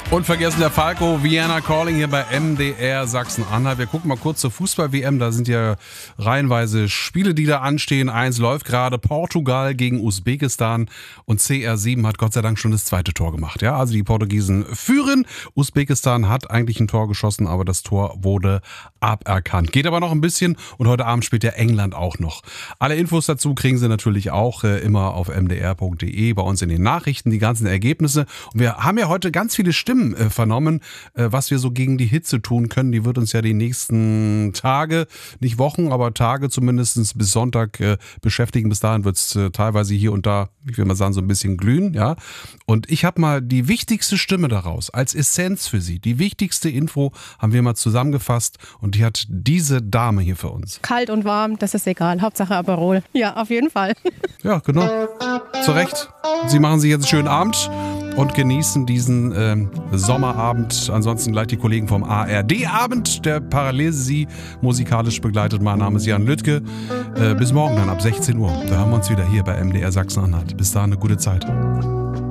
Unvergessen der Falco, Vienna Calling hier bei MDR Sachsen-Anhalt. Wir gucken mal kurz zur Fußball-WM. Da sind ja reihenweise Spiele, die da anstehen. Eins läuft gerade, Portugal gegen Usbekistan. Und CR7 hat Gott sei Dank schon das zweite Tor gemacht. Ja, also die Portugiesen führen. Usbekistan hat eigentlich ein Tor geschossen, aber das Tor wurde aberkannt. Geht aber noch ein bisschen und heute Abend spielt ja England auch noch. Alle Infos dazu kriegen Sie natürlich auch immer auf mdr.de, bei uns in den Nachrichten, die ganzen Ergebnisse. Und wir haben ja heute ganz viele Stimmen vernommen, was wir so gegen die Hitze tun können. Die wird uns ja die nächsten Tage, nicht Wochen, aber Tage zumindest bis Sonntag beschäftigen. Bis dahin wird es teilweise hier und da, ich will mal sagen, so ein bisschen glühen. Ja? Und ich habe mal die wichtigste Stimme daraus, als Essenz für Sie. Die wichtigste Info haben wir mal zusammengefasst und die hat diese Dame hier für uns. Kalt und warm, das ist egal. Hauptsache Aperol. Ja, auf jeden Fall. Ja, genau. Zu Recht. Sie machen sich jetzt einen schönen Abend und genießen diesen Sommerabend. Ansonsten gleich die Kollegen vom ARD-Abend, der parallel Sie musikalisch begleitet. Mein Name ist Jan Lüttke. Bis morgen dann ab 16 Uhr. Da haben wir uns wieder hier bei MDR Sachsen-Anhalt. Bis dahin eine gute Zeit.